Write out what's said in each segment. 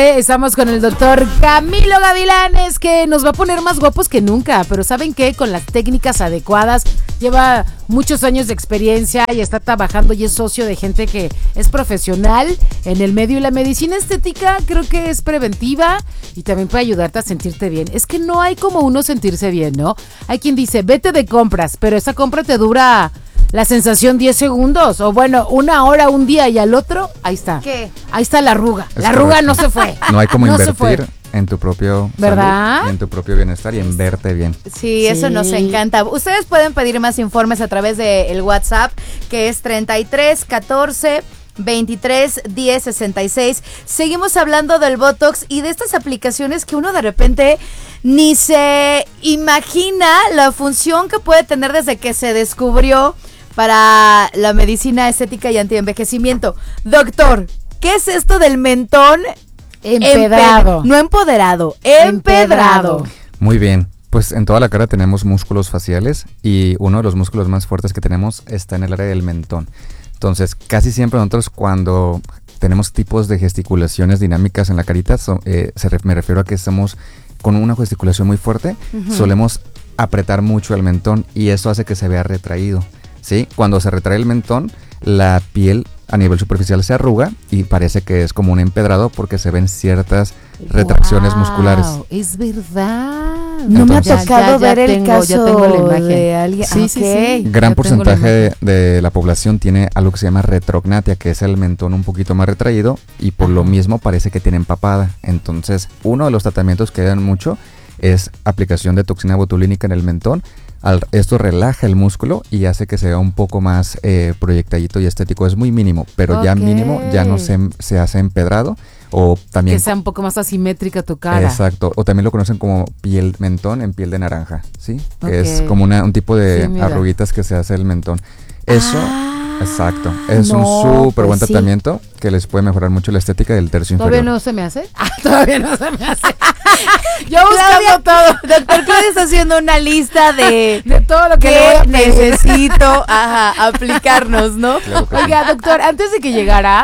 Estamos con el doctor Camilo Gavilanes, que nos va a poner más guapos que nunca, pero ¿saben qué? Con las técnicas adecuadas, lleva muchos años de experiencia y está trabajando y es socio de gente que es profesional en el medio, y la medicina estética creo que es preventiva y también puede ayudarte a sentirte bien. Es que no hay como uno sentirse bien, ¿no? Hay quien dice, vete de compras, pero esa compra te dura la sensación 10 segundos, o bueno, 1 hora, un día, y al otro, ahí está. ¿Qué? Ahí está la arruga. Es la arruga correcto. no se fue. No hay como No se invertir fue. en tu propio ¿Verdad? salud y en tu propio bienestar y en verte bien. Sí, eso nos encanta. Ustedes pueden pedir más informes a través del WhatsApp, que es 33 14 23 10 66. Seguimos hablando del Botox y de estas aplicaciones que uno de repente ni se imagina la función que puede tener desde que se descubrió para la medicina estética y antienvejecimiento. Doctor, ¿qué es esto del mentón Empedrado. no empoderado, empedrado? Muy bien. Pues en toda la cara tenemos músculos faciales y uno de los músculos más fuertes que tenemos está en el área del mentón. Entonces, casi siempre nosotros cuando tenemos tipos de gesticulaciones dinámicas en la carita, me refiero a que estamos con una gesticulación muy fuerte, solemos apretar mucho el mentón y eso hace que se vea retraído, ¿sí? Cuando se retrae el mentón, la piel a nivel superficial se arruga y parece que es como un empedrado porque se ven ciertas retracciones musculares. Es verdad. No me ha Entonces, tocado ver el tengo, caso ya tengo la imagen de alguien. Sí, sí, sí. Gran Ya tengo la porcentaje de la población tiene algo que se llama retrognatia, que es el mentón un poquito más retraído y por lo mismo parece que tienen papada. Entonces, uno de los tratamientos que dan mucho es aplicación de toxina botulínica en el mentón. Esto relaja el músculo y hace que se vea un poco más proyectadito y estético. Es muy mínimo, pero ya mínimo ya no se hace empedrado. O también que sea un poco más asimétrica tu cara. Exacto, o también lo conocen como piel mentón en piel de naranja, ¿sí? Ok. Que es como un tipo de Sí, mira. arruguitas que se hace el mentón. Eso, exacto, es no, un súper buen pues sí. tratamiento que les puede mejorar mucho la estética del tercio ¿Todavía inferior. no se me hace? Todavía no se me hace. Yo Claudia, buscando todo. Doctor Claudia está haciendo una lista de De todo lo que le voy a que pedir. necesito aplicarnos, ¿no? Claro que sí. Oiga, doctor, antes de que llegara,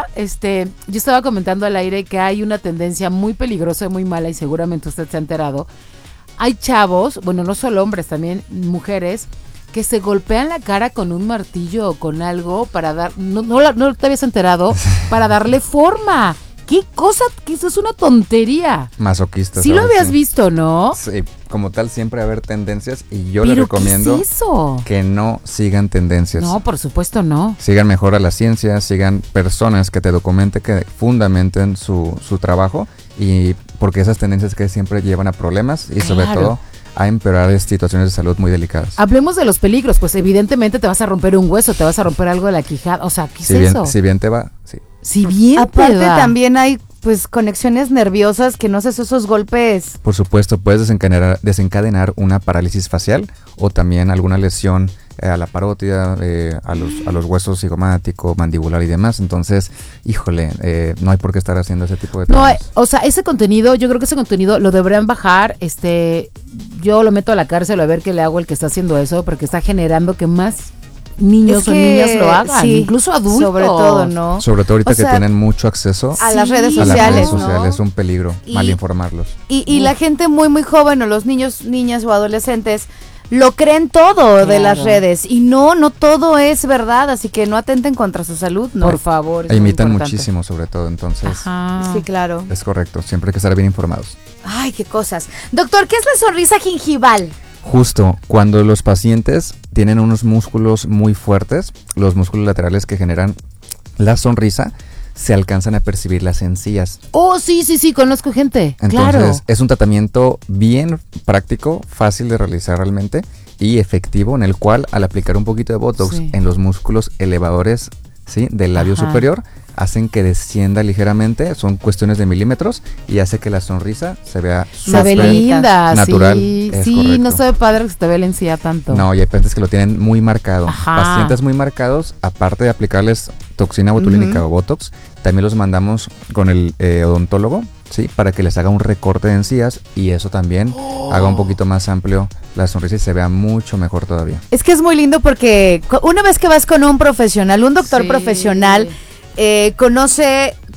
yo estaba comentando al aire que hay una tendencia muy peligrosa y muy mala, y seguramente usted se ha enterado. Hay chavos, bueno, no solo hombres, también mujeres, que se golpean la cara con un martillo o con algo para dar, no te habías enterado, para darle forma. ¿Qué cosa? Que eso es una tontería. Masoquistas. Sí lo ahora habías visto, ¿no? Sí, como tal siempre va a haber tendencias y yo les ¿Pero recomiendo qué es eso? que no sigan tendencias. No, por supuesto no. Sigan mejor a la ciencia, sigan personas que te documenten, que fundamenten su trabajo, y porque esas tendencias que siempre llevan a problemas y sobre Claro. todo a empeorar situaciones de salud muy delicadas. Hablemos de los peligros, pues evidentemente te vas a romper un hueso, te vas a romper algo de la quijada, o sea, ¿qué es eso? Si bien te va, sí. Si bien Aparte te va. también hay pues conexiones nerviosas que no sé si esos golpes. Por supuesto, puedes desencadenar una parálisis facial o también alguna lesión a la parótida, a los huesos cigomático, mandibular y demás. Entonces, híjole, no hay por qué estar haciendo ese tipo de No, trabajos. o sea, ese contenido, yo creo que ese contenido lo deberían bajar. Yo lo meto a la cárcel a ver qué le hago al que está haciendo eso, porque está generando que más niños Es o que, niñas lo hagan, sí, incluso adultos. Sobre todo, ¿no? Sobre todo ahorita O sea, que tienen mucho acceso A las redes a las sociales, redes ¿no? sociales, es un peligro Y- mal informarlos. Y la gente muy, muy joven, o los niños, niñas o adolescentes, lo creen todo de las Claro. redes. Y no todo es verdad, así que no atenten contra su salud, ¿no? Por favor. es E muy imitan importante. muchísimo, sobre todo, entonces Ajá. Sí, claro. es correcto, siempre hay que estar bien informados. Ay, qué cosas. Doctor, ¿qué es la sonrisa gingival? Justo, cuando los pacientes tienen unos músculos muy fuertes, los músculos laterales que generan la sonrisa, se alcanzan a percibir las encías. Oh, sí, conozco gente. Entonces, claro. es un tratamiento bien práctico, fácil de realizar realmente y efectivo, en el cual al aplicar un poquito de Botox Sí. en los músculos elevadores, ¿sí?, del labio Ajá. superior, hacen que descienda ligeramente, son cuestiones de milímetros y hace que la sonrisa se vea Se ve súper linda, natural. sí. Es Sí, correcto. no se ve padre que se te ve la encía tanto. No, y hay pacientes que lo tienen muy marcado. Ajá. Pacientes muy marcados, aparte de aplicarles toxina botulínica o Botox, también los mandamos con el odontólogo, ¿sí?, para que les haga un recorte de encías y eso también haga un poquito más amplio la sonrisa y se vea mucho mejor todavía. Es que es muy lindo porque una vez que vas con un profesional, un doctor Sí. profesional, conoce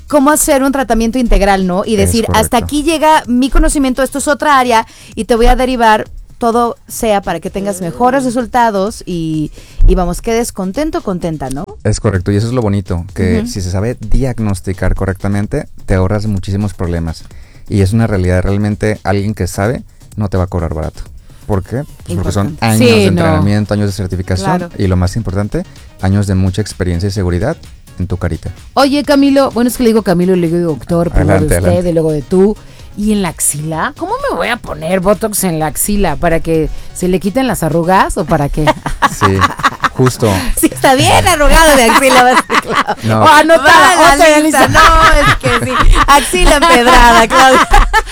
cómo hacer un tratamiento integral, ¿no? Y decir, hasta aquí llega mi conocimiento, esto es otra área y te voy a derivar, todo sea para que tengas mejores resultados y vamos, quedes contento, contenta, ¿no? Es correcto, y eso es lo bonito, que si se sabe diagnosticar correctamente, te ahorras muchísimos problemas. Y es una realidad, realmente alguien que sabe no te va a cobrar barato. ¿Por qué? Pues porque son años de entrenamiento, años de certificación y lo más importante, años de mucha experiencia y seguridad en tu carita. Oye, Camilo, bueno, es que le digo Camilo y le digo doctor, primero de usted y luego de tú. ¿Y en la axila? ¿Cómo me voy a poner Botox en la axila? ¿Para que se le quiten las arrugas o para qué? Sí, justo. Sí, está bien arrugado de axila. No. Anotada, no, es que sí. Axila empedrada, Claudia.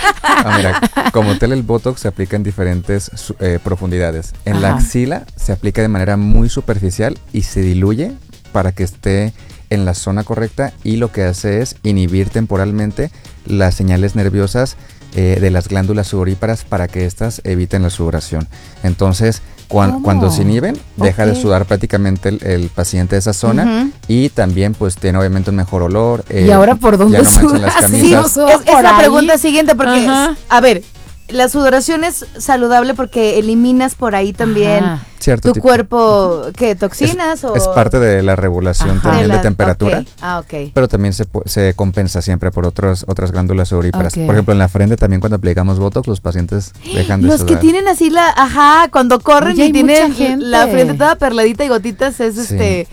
Mira, como tal el Botox se aplica en diferentes profundidades. En la axila se aplica de manera muy superficial y se diluye para que esté en la zona correcta, y lo que hace es inhibir temporalmente las señales nerviosas de las glándulas sudoríparas para que éstas eviten la sudoración. Entonces, cuando se inhiben, deja de sudar prácticamente el paciente de esa zona, y también pues tiene obviamente un mejor olor. ¿Y ahora por dónde suda? Las camisas. Sí, es la pregunta siguiente, porque a ver, la sudoración es saludable porque eliminas por ahí también tu cuerpo, ¿qué? ¿Toxinas? Es parte de la regulación también de temperatura. Okay. Pero también se compensa siempre por otras glándulas sudoríparas. Por ejemplo, en la frente también cuando aplicamos Botox, los pacientes dejan de sudar. Los que tienen así cuando corren y tienen la frente toda perladita y gotitas, es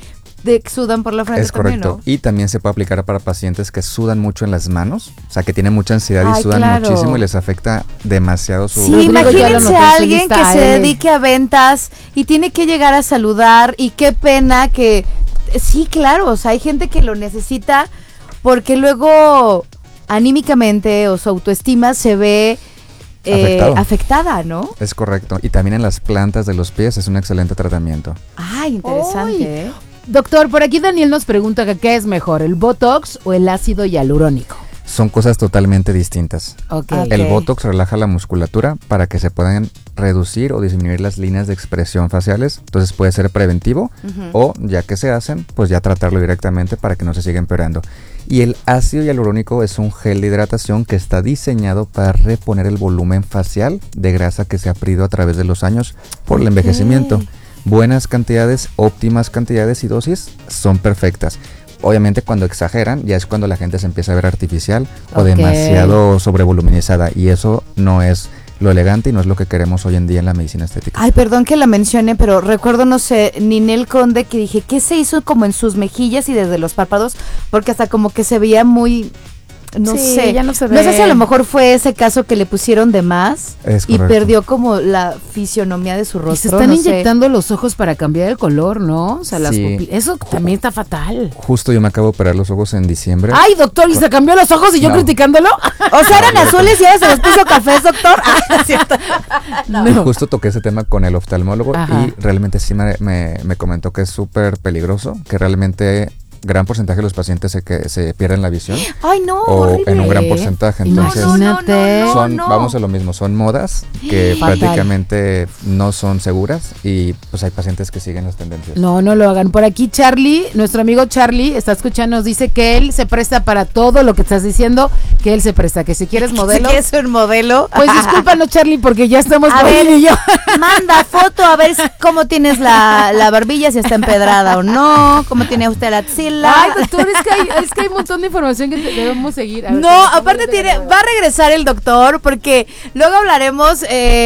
sudan por la frente. Es correcto. También, ¿no? Y también se puede aplicar para pacientes que sudan mucho en las manos, o sea, que tienen mucha ansiedad y sudan muchísimo y les afecta demasiado su... Sí, imagínense a alguien que se dedique a ventas y tiene que llegar a saludar, y qué pena que... Sí, claro, o sea, hay gente que lo necesita porque luego anímicamente o su autoestima se ve... afectada, ¿no? Es correcto. Y también en las plantas de los pies es un excelente tratamiento. Interesante. Doctor, por aquí Daniel nos pregunta que qué es mejor, el Botox o el ácido hialurónico. Son cosas totalmente distintas. Okay. El Botox relaja la musculatura para que se puedan reducir o disminuir las líneas de expresión faciales. Entonces puede ser preventivo o, ya que se hacen, pues ya tratarlo directamente para que no se siga empeorando. Y el ácido hialurónico es un gel de hidratación que está diseñado para reponer el volumen facial de grasa que se ha perdido a través de los años por el envejecimiento. Buenas cantidades, óptimas cantidades y dosis son perfectas. Obviamente cuando exageran ya es cuando la gente se empieza a ver artificial o demasiado sobrevoluminizada, y eso no es lo elegante y no es lo que queremos hoy en día en la medicina estética. Ay, perdón que la mencione, pero recuerdo, no sé, Ninel Conde, que dije, ¿qué se hizo como en sus mejillas y desde los párpados? Porque hasta como que se veía muy... No sé, ya no se ve. No sé si a lo mejor fue ese caso que le pusieron de más y perdió como la fisionomía de su rostro. Y se están inyectando los ojos para cambiar el color, ¿no? O sea, las pupilas. Eso también está fatal. Justo yo me acabo de operar los ojos en diciembre. Ay, doctor, ¿y se cambió los ojos y yo criticándolo? O sea, eran azules y ahora se los puso cafés, doctor. ¿Cierto? Y justo toqué ese tema con el oftalmólogo y realmente sí me comentó que es súper peligroso, que realmente... gran porcentaje de los pacientes se pierden la visión. Ay, no, o horrible. En un gran porcentaje. Entonces, vamos a lo mismo, son modas que prácticamente no son seguras, y pues hay pacientes que siguen las tendencias. No lo hagan. Por aquí Charlie, nuestro amigo Charlie, está escuchando, nos dice que él se presta para todo lo que estás diciendo, que él se presta, que si quieres modelo. Si quieres un modelo. Pues discúlpanos, Charlie, porque ya estamos a ver, y yo. Manda foto a ver cómo tienes la barbilla, si está empedrada o no, cómo tiene usted la axila. Ay, doctor, es que hay un montón de información que debemos seguir. Ver, no, aparte va a regresar el doctor, porque luego hablaremos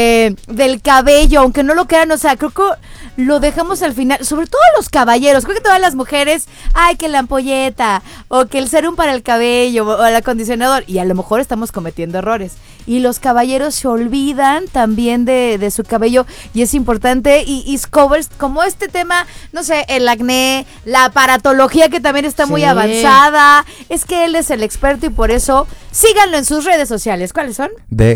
del cabello, aunque no lo crean, o sea, creo que lo dejamos al final, sobre todo los caballeros. Creo que todas las mujeres, ay, que la ampolleta, o que el serum para el cabello, o el acondicionador, y a lo mejor estamos cometiendo errores. Y los caballeros se olvidan también de su cabello, y es importante, y covers como este tema, no sé, el acné, la aparatología que también está muy avanzada. Es que él es el experto, y por eso síganlo en sus redes sociales. ¿Cuáles son?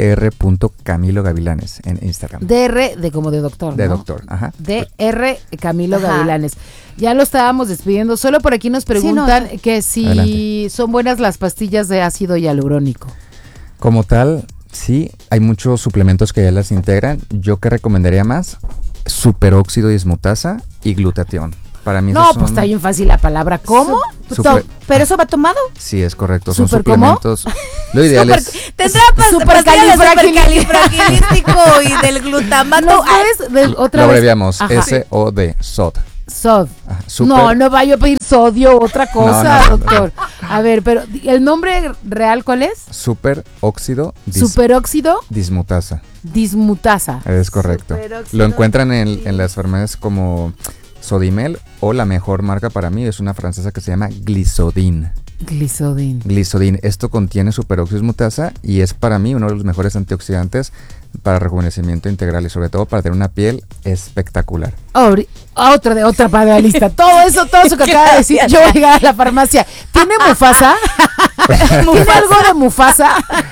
Dr. Gavilanes en Instagram. DR de como de doctor, de ¿no? doctor, ajá. DR Camilo Gavilanes. Ya lo estábamos despidiendo. Solo por aquí nos preguntan que si adelante. Son buenas las pastillas de ácido hialurónico. Como tal, sí, hay muchos suplementos que ya las integran. Yo que recomendaría más, superóxido dismutasa y glutatión. Para mí No, esos pues son- está bien fácil la palabra. ¿Cómo? Super- ¿Pero eso va tomado? Sí, es correcto. Son ¿Súper cómo? suplementos. Lo ideal es... Tendrá Supercalifragilístico. supercalifragilístico y del glutamato. ¿No puedes otra Lo vez? abreviamos. Ajá. SOD. SOD. Sod. Ajá, super- No vaya a pedir sodio o otra cosa, No, no. doctor. A ver, pero ¿el nombre real cuál es? Superóxido Superóxido dismutasa. dismutasa. Es correcto. Superóxido Lo encuentran en las farmacias como Sodimel, o la mejor marca para mí es una francesa que se llama Glisodin. Glisodin. Glisodin. Esto contiene superóxido dismutasa y es para mí uno de los mejores antioxidantes para rejuvenecimiento integral y sobre todo para tener una piel espectacular. Otra para la lista. Todo eso que acaba de decir. Yo voy a llegar a la farmacia. ¿Tiene Mufasa? ¿Tiene algo de Mufasa?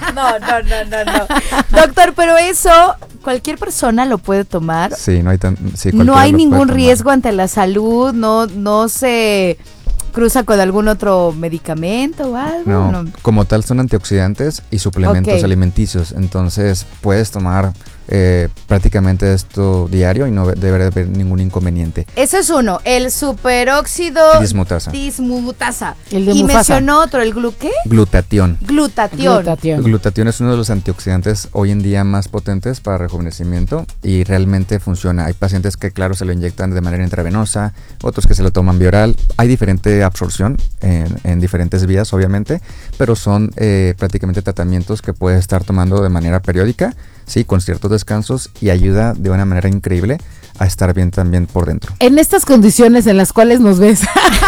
No. Doctor, pero eso cualquier persona lo puede tomar. Sí, no hay No cualquiera hay lo puede ningún tomar. riesgo ante la salud, no se cruza con algún otro medicamento o algo. No, como tal son antioxidantes y suplementos Ok. alimenticios, entonces puedes tomar prácticamente esto diario y no debería haber ningún inconveniente. Eso es uno, el superóxido Dismutasa. dismutasa. El de y Mufasa. mencionó otro, el ¿qué? Glutatión. Glutatión. Glutatión. Glutatión es uno de los antioxidantes hoy en día más potentes para rejuvenecimiento y realmente funciona. Hay pacientes que, claro, se lo inyectan de manera intravenosa, otros que se lo toman vía oral. Hay diferente absorción en diferentes vías, obviamente, pero son prácticamente tratamientos que puedes estar tomando de manera periódica, sí, con ciertos descansos y ayuda de una manera increíble a estar bien también por dentro. En estas condiciones en las cuales nos ves,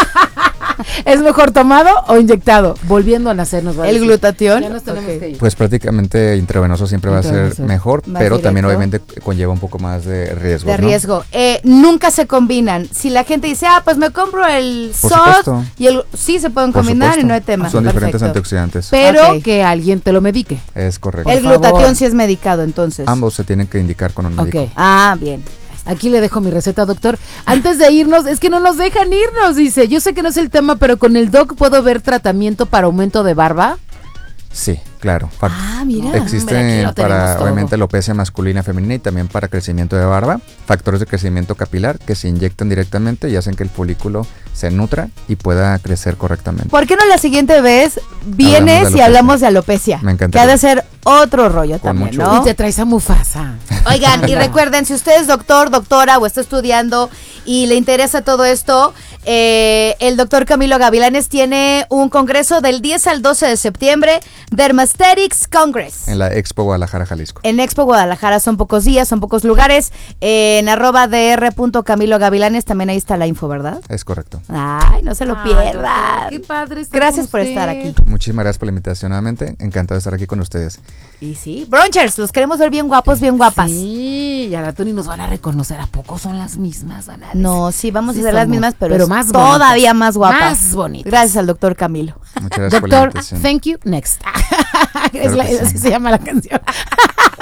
¿es mejor tomado o inyectado? Volviendo a nacer nos va a El decir. glutatión. Ya nos tenemos Ok. que ir. Pues prácticamente intravenoso siempre va a Intravenoso. ser mejor, Más pero también directo. obviamente conlleva un poco más de riesgo. De riesgo. Nunca se combinan. Si la gente dice, pues me compro el Por SOD supuesto. y el... Sí, se pueden Por combinar supuesto. y no hay tema. Son diferentes Perfecto. antioxidantes. Pero Ok. que alguien te lo medique. Es correcto. El Por favor. glutatión sí es medicado, entonces. Ambos se tienen que indicar con un médico. Ok. Ah, bien. Aquí le dejo mi receta, doctor. Antes de irnos, es que no nos dejan irnos, dice. Yo sé que no es el tema, pero con el doc puedo ver tratamiento para aumento de barba. Sí, claro. Mira. Existe hombre, aquí lo tenemos para, todo. obviamente, alopecia masculina y femenina y también para crecimiento de barba. Factores de crecimiento capilar que se inyectan directamente y hacen que el folículo se nutra y pueda crecer correctamente. ¿Por qué no la siguiente vez vienes Hablamos de y alopecia. hablamos de alopecia? Me encantaría. Que ha de ser otro rollo Con también, mucho ¿no? Y te traes a Mufasa. Oigan, y recuerden, si usted es doctor, doctora o está estudiando y le interesa todo esto, el doctor Camilo Gavilanes tiene un congreso del 10 al 12 de septiembre, Dermaesthetics Congress. En la Expo Guadalajara, Jalisco. En Expo Guadalajara son pocos días, son pocos lugares. En @dr.Camilo Gavilanes también ahí está la info, ¿verdad? Es correcto. Ay, no se lo pierdan. Qué padre estar Gracias con por usted. estar aquí. Muchísimas gracias por la invitación nuevamente. Encantado de estar aquí con ustedes. Y sí, Bronchers, los queremos ver bien guapos, bien guapas. Sí, y a rato ni nos van a reconocer. ¿A poco son las mismas? Van a decir. No, sí, vamos Sí a ser las somos, mismas, pero, pero es más todavía bonitas. más guapas. Más bonitas. Gracias al doctor Camilo. Muchas gracias por la Doctor, invitación. thank you, next. Claro que sí. Así se llama la canción.